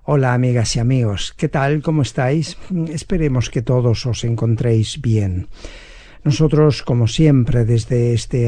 Hola amigas y amigos, ¿qué tal? ¿Cómo estáis? Esperemos que todos os encontréis bien. Nosotros, como siempre, desde este